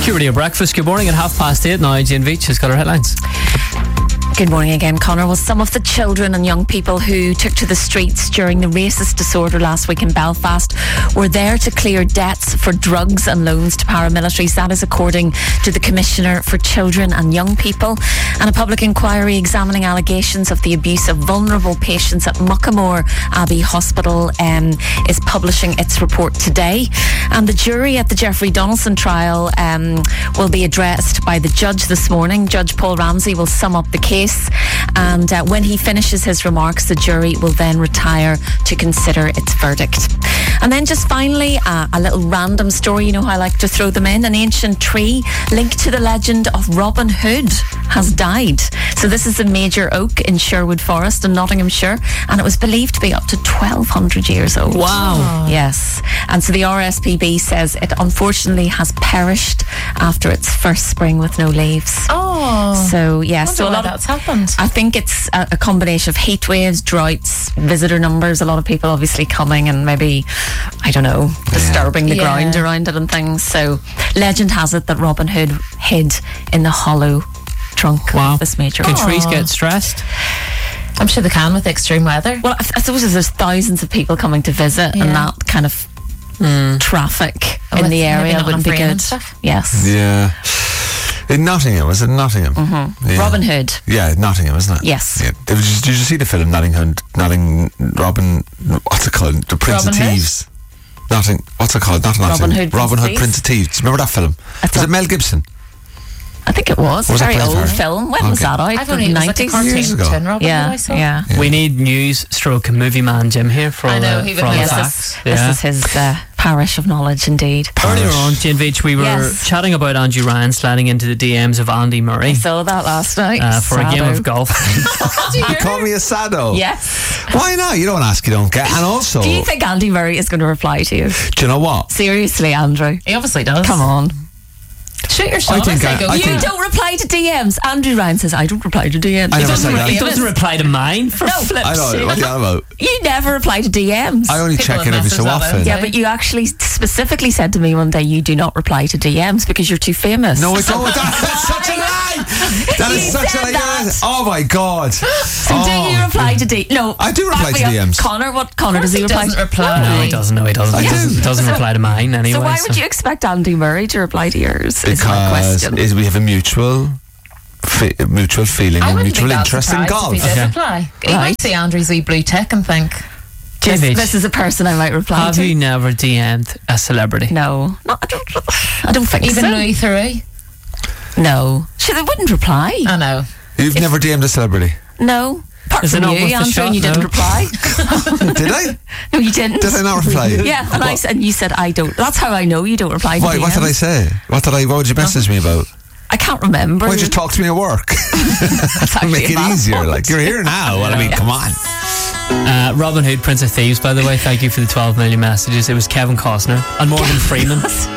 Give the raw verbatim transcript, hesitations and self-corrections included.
Q Radio Breakfast. Good morning at half past eight now. Jane Veach has got our headlines. Good morning again, Connor. Well, some of the children and young people who took to the streets during the racist disorder last week in Belfast were there to clear debts for drugs and loans to paramilitaries. That is according to the Commissioner for Children and Young People. And a public inquiry examining allegations of the abuse of vulnerable patients at Muckamore Abbey Hospital um, is publishing its report today. And the jury at the Jeffrey Donaldson trial um, will be addressed by the judge this morning. Judge Paul Ramsey will sum up the case. And uh, when he finishes his remarks, the jury will then retire to consider its verdict. And then just finally, uh, a little random story. You know how I like to throw them in. An ancient tree linked to the legend of Robin Hood has died. So this is a major oak in Sherwood Forest in Nottinghamshire, and it was believed to be up to twelve hundred years old. Wow. Yes. And so the R S P B says it unfortunately has perished after its first spring with no leaves. Oh. So yes, Wonder so a why lot that's of, happened. I think it's a, a combination of heat waves, droughts, visitor numbers, a lot of people obviously coming and maybe, I don't know, disturbing the Yeah. ground around it and things. So legend has it that Robin Hood hid in the hollow trunk Wow. of this major Can oak. trees get stressed? I'm sure they can with extreme weather. Well, I, I suppose there's thousands of people coming to visit, Yeah. and that kind of traffic Oh, in with the maybe area not wouldn't be enough rain good. and stuff. Yes. Yeah. In Nottingham, was it Nottingham? Mm-hmm. Yeah. Robin Hood. Yeah, Nottingham, isn't it? Yes. Yeah. Did you, did you see the film Nottingham? Notting Robin. What's it called? The Prince Robin of Hood? Thieves. Notting. What's it called? Not Robin Nottingham. Hood, Robin Prince of Hood, Prince of Thieves. Remember that film? That's was a- it Mel Gibson? I think it was. Was a that very old Braveheart? film. When was Okay. that out? I've The only it was like a nineties? cartoon Years ago. Robin Hood I Yeah, saw. yeah. We need news stroke movie man Jim here for all I know, the, he for would all the know Yes, facts. this, Yeah. this is his uh, parish of knowledge, indeed. Earlier on, Jane Veach, we were Yes. chatting about Andrew Ryan sliding into the D Ms of Andy Murray I saw that last night. uh, for a game Sado. of golf. You call me a sado? Yes. Why not? You don't ask, you don't get. And also, Do you think Andy Murray is going to reply to you? do you know what? Seriously, Andrew. He obviously does. Come on. Shoot your shot. I think say I- go. I You think- don't reply to D Ms. Andrew Ryan says, I don't reply to D Ms. I He never doesn't said re- that. he He doesn't doesn't- reply to mine for No. flip's I know. sake. What are you on about? You never reply to D Ms. I only People check it have every so messaged that often. out. Yeah, but you actually specifically said to me one day you do not reply to D Ms because you're too famous. No, I don't. That's such a lie. That is You such a said lie. that. Oh my God. So oh. do you reply to D? No, I do reply back to me up. D Ms. Connor, what Connor does he he reply? doesn't to? reply. No, he doesn't. No, he doesn't. He I doesn't, do. doesn't reply to mine anyway. So why would you expect Andy Murray to reply to yours? Is my Because question. is we have a mutual, fe- mutual feeling I and wouldn't mutual be that interest in surprised golf. If he did Okay. reply. He Right. might see Andrew's wee blue tick and think, Jane This, Veach, this is a person I might reply have to. you never D M'd a celebrity? No, no, I don't. I don't think even so. Louis Theroux. No, she they wouldn't reply. I know. You've never D M'd a celebrity, No, apart Is it from not you, worth the Andrew, shot? and you didn't No. reply. did I? No, you didn't. Did I not reply? Yeah, and I said, and you said I don't. That's how I know you don't reply to Why? What D Ms. did I say? What did I? What would you message me about? I can't remember. Why'd you talk to me at work? That's actually Make a it bad easier. point. Like you're here now. Well, I mean, come on. Uh, Robin Hood, Prince of Thieves, by the way, thank you for the twelve million messages. It was Kevin Costner and Morgan Freeman.